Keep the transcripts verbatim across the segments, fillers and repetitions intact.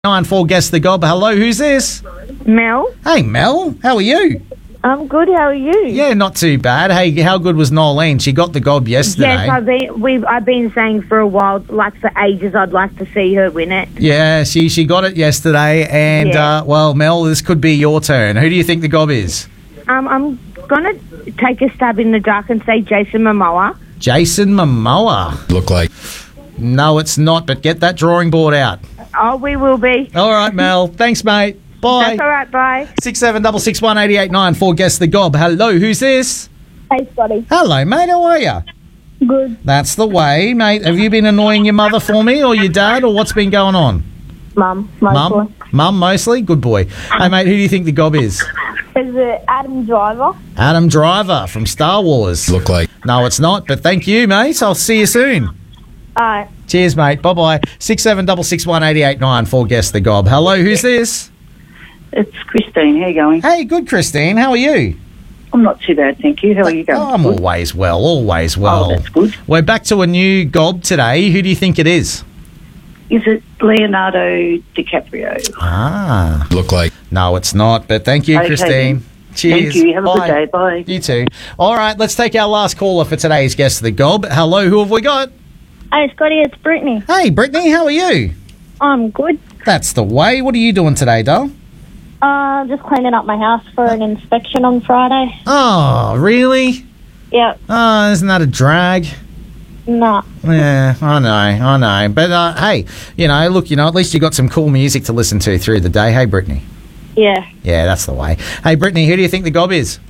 nine four Guess the Gob. Hello, who's this? Mel. Hey, Mel. How are you? I'm good. How are you? Yeah, not too bad. Hey, how good was Nolene? She got the Gob yesterday. Yes, I've been. We've. I've been saying for a while, like for ages, I'd like to see her win it. Yeah, she she got it yesterday, and Yeah. uh, well, Mel, this could be your turn. Who do you think the Gob is? Um, I'm gonna take a stab in the dark and say Jason Momoa. Jason Momoa. Look like. No, it's not. But get that drawing board out. Oh, we will be. All right, Mel. Thanks, mate. Bye. That's all right. Bye. Six seven double six one eighty eight nine four. Guess the Gob. Hello, who's this? Hey, Scotty. Hello, mate. How are you? Good. That's the way, mate. Have you been annoying your mother for me, or your dad, or what's been going on? Mum. Mum, mum, mostly. Good boy. Hey, mate. Who do you think the Gob is? Is it Adam Driver? Adam Driver from Star Wars. Look like. No, it's not. But thank you, mate. I'll see you soon. All right. Cheers, mate. Bye bye. Six seven double six one eighty eight nine four. Guess the Gob. Hello, who's this? It's Christine. How you going? Hey, good, Christine. How are you? I'm not too bad, thank you. How are you going? Oh, I'm Good? always well. Always well. Oh, that's good. We're back to a new Gob today. Who do you think it is? Is it Leonardo DiCaprio? Ah, Look like. no, it's not. But thank you, Okay, Christine. then. Cheers. Thank you. Have a Bye. good day. Bye. You too. All right, let's take our last caller for today's Guess the Gob. Hello, who have we got? Hey, Scotty. It's Brittany. Hey, Brittany, how are you? I'm good. That's the way. What are you doing today, doll? Uh, just cleaning up my house for an inspection on Friday. Oh, really? Yeah. Oh, isn't that a drag? Nah. Yeah, I know, I know. But, uh, hey, you know, look, you know, at least you got some cool music to listen to through the day. Hey, Brittany. Yeah. Yeah, that's the way. Hey, Brittany, who do you think the Gob is?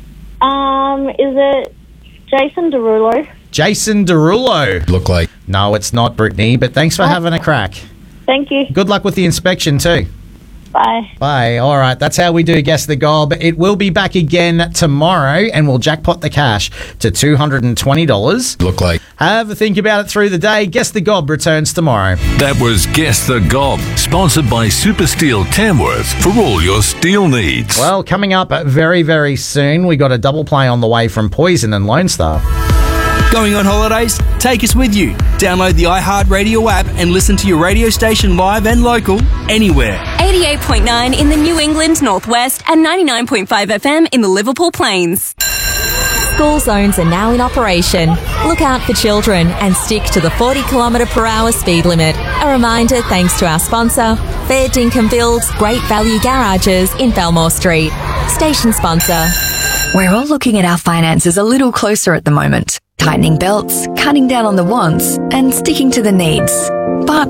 Um, is it Jason Derulo? Jason Derulo. Look like. No, it's not, Brittany, but thanks for having a crack. Thank you. Good luck with the inspection, too. Bye. Bye. All right, that's how we do Guess the Gob. It will be back again tomorrow, and we'll jackpot the cash to two hundred twenty dollars. Look like. Have a think about it through the day. Guess the Gob returns tomorrow. That was Guess the Gob, sponsored by Super Steel Tamworth for all your steel needs. Well, coming up very, very soon, we got a double play on the way from Poison and Lone Star. Going on holidays? Take us with you. Download the iHeartRadio app and listen to your radio station live and local anywhere. eighty-eight point nine in the New England Northwest and ninety-nine point five F M in the Liverpool Plains. School zones are now in operation. Look out for children and stick to the forty kilometre per hour speed limit. A reminder thanks to our sponsor, Fair Dinkum Builds Great Value Garages in Belmore Street. Station sponsor. We're all looking at our finances a little closer at the moment. Tightening belts, cutting down on the wants, and sticking to the needs. But,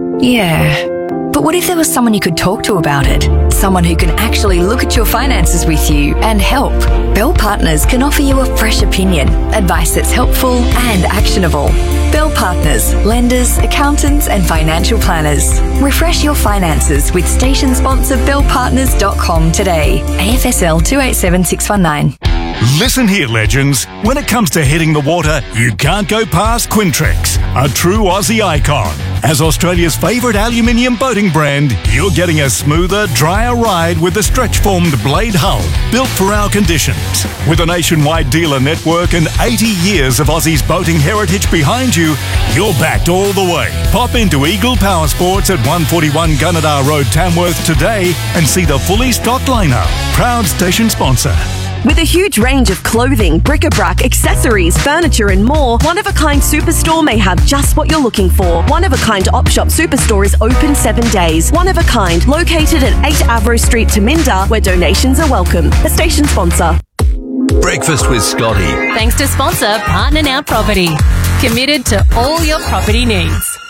yeah. But what if there was someone you could talk to about it? Someone who can actually look at your finances with you and help. Bell Partners can offer you a fresh opinion, advice that's helpful and actionable. Bell Partners, lenders, accountants and financial planners. Refresh your finances with station sponsor bell partners dot com today. A F S L two eight seven six one nine. Listen here, legends. When it comes to hitting the water, you can't go past Quintrex, a true Aussie icon. As Australia's favourite aluminium boating brand, you're getting a smoother, drier ride with a stretch-formed blade hull built for our conditions. With a nationwide dealer network and eighty years of Aussie's boating heritage behind you, you're backed all the way. Pop into Eagle Power Sports at one forty-one Gunnedah Road, Tamworth today and see the fully stocked lineup. Proud station sponsor. With a huge range of clothing, bric-a-brac, accessories, furniture and more, One of a Kind Superstore may have just what you're looking for. One of a Kind Op Shop Superstore is open seven days. One of a Kind, located at eight Avro Street, Taminda, where donations are welcome. A station sponsor. Breakfast with Scotty. Thanks to sponsor Partner Now Property. Committed to all your property needs.